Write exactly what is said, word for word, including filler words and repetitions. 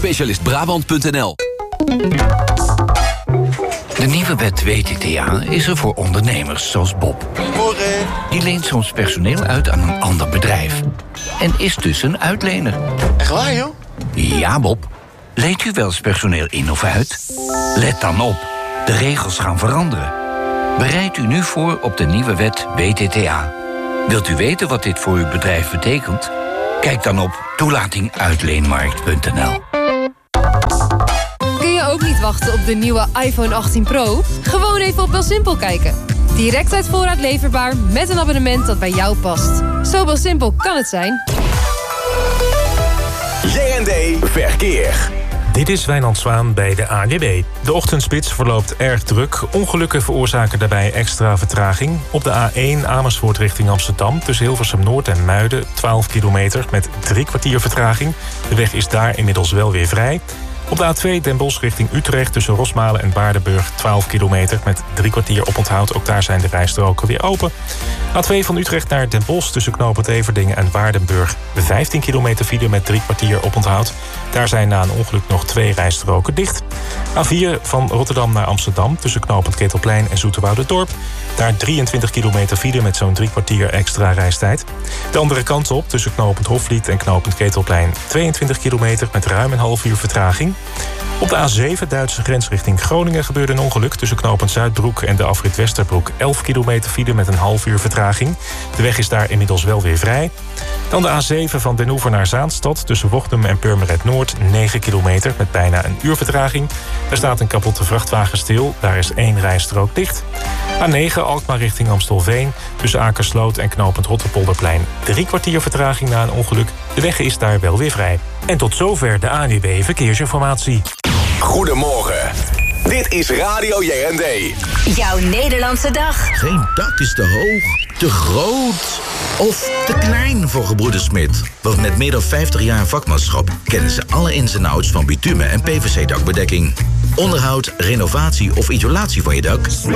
specialist brabant punt n l. De nieuwe wet W T T A is er voor ondernemers zoals Bob. Morgen. Die leent soms personeel uit aan een ander bedrijf. En is dus een uitlener. Echt waar, joh? Ja, Bob. Leent u wel eens personeel in of uit? Let dan op. De regels gaan veranderen. Bereid u nu voor op de nieuwe wet W T T A. Wilt u weten wat dit voor uw bedrijf betekent? Kijk dan op toelating uitleenmarkt punt n l. Kun je ook niet wachten op de nieuwe iPhone achttien Pro? Gewoon even op Belsimpel kijken. Direct uit voorraad leverbaar met een abonnement dat bij jou past. Zo Belsimpel kan het zijn. J en D Verkeer. Dit is Wijnand Zwaan bij de A N W B. De ochtendspits verloopt erg druk. Ongelukken veroorzaken daarbij extra vertraging. Op de A één Amersfoort richting Amsterdam... tussen Hilversum Noord en Muiden, twaalf kilometer... met drie kwartier vertraging. De weg is daar inmiddels wel weer vrij. Op de A twee Den Bosch richting Utrecht... tussen Rosmalen en Baardenburg, twaalf kilometer... met drie kwartier oponthoud. Ook daar zijn de rijstroken weer open. A twee van Utrecht naar Den Bosch... tussen knooppunt Everdingen en Waardenburg... vijftien kilometer file met drie kwartier oponthoud. Daar zijn na een ongeluk nog twee rijstroken dicht. A vier van Rotterdam naar Amsterdam... tussen knooppunt Ketelplein en Zoeterwouderdorp. Daar drieëntwintig kilometer file met zo'n drie kwartier extra reistijd. De andere kant op tussen knooppunt Hofvliet en knooppunt Ketelplein... tweeëntwintig kilometer met ruim een half uur vertraging. Op de A zeven Duitse grens richting Groningen gebeurde een ongeluk... tussen knooppunt Zuidbroek en de afrit Westerbroek. elf kilometer file met een half uur vertraging. De weg is daar inmiddels wel weer vrij. Dan de A zeven van Den Oever naar Zaanstad... tussen Wochtum en Purmerend Noord, negen kilometer... met bijna een uur vertraging. Daar staat een kapotte vrachtwagen stil. Daar is één rijstrook dicht. A negen Alkmaar richting Amstelveen... tussen Akersloot en knooppunt Rotterpolderplein. Drie kwartier vertraging na een ongeluk. De weg is daar wel weer vrij. En tot zover de A N W B Verkeersinformatie. Goedemorgen. Dit is Radio J en D. Jouw Nederlandse dag. Geen dak is te hoog, te groot of te klein voor Gebroeders Smit. Want met meer dan vijftig jaar vakmanschap kennen ze alle ins en outs van bitumen en P V C dakbedekking. Onderhoud, renovatie of isolatie van je dak?